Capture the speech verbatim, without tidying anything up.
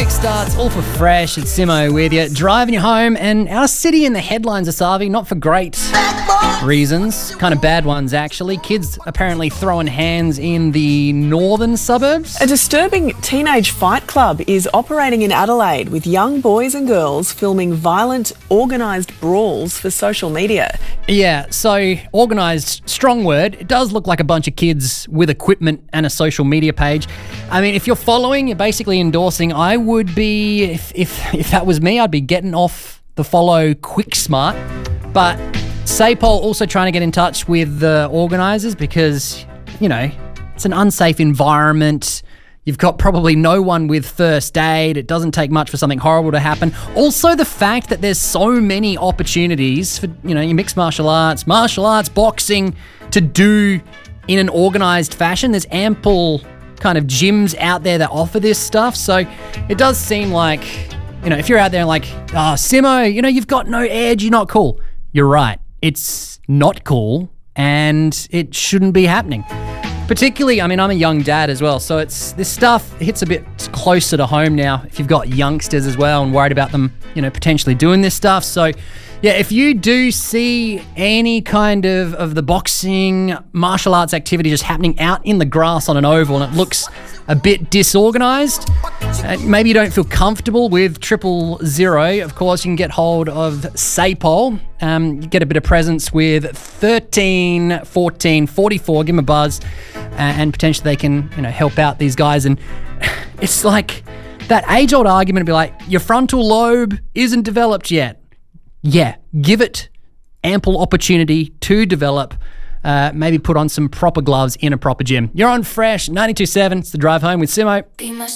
Dexter, it's all for fresh. It's Simo with you, driving you home, and our city in the headlines, Asavi, not for great reasons, kind of bad ones actually. Kids apparently throwing hands in the northern suburbs. A disturbing teenage fight club is operating in Adelaide with young boys and girls filming violent, organised brawls for social media. Yeah, so organised, strong word. It does look like a bunch of kids with equipment and a social media page. I mean, if you're following, you're basically endorsing. I would be, if if, if that was me, I'd be getting off the follow quick smart. But SAPOL also trying to get in touch with the organisers because, you know, it's an unsafe environment. You've got probably no one with first aid. It doesn't take much for something horrible to happen. Also, the fact that there's so many opportunities for, you know, your mixed martial arts, martial arts, boxing to do in an organised fashion. There's ample kind of gyms out there that offer this stuff. So it does seem like, you know, if you're out there like, oh, Simo, you know, you've got no edge, you're not cool. You're right. It's not cool and it shouldn't be happening. Particularly, I mean, I'm a young dad as well, so it's this stuff hits a bit closer to home now if you've got youngsters as well and worried about them, you know, potentially doing this stuff. So, yeah, if you do see any kind of, of the boxing, martial arts activity just happening out in the grass on an oval and it looks a bit disorganised, uh, maybe you don't feel comfortable with triple zero, of course, you can get hold of SAPOL. Um, you get a bit of presence with thirteen fourteen forty-four. Give them a buzz, uh, and potentially they can, you know, help out these guys. And it's like that age-old argument to be like, your frontal lobe isn't developed yet. Yeah, give it ample opportunity to develop. Uh, maybe put on some proper gloves in a proper gym. You're on Fresh ninety-two point seven. It's the drive home with Simo.